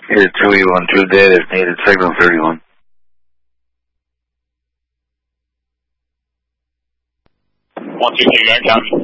Here 2E12 dead if needed, signal 31. 123 Grand, copy.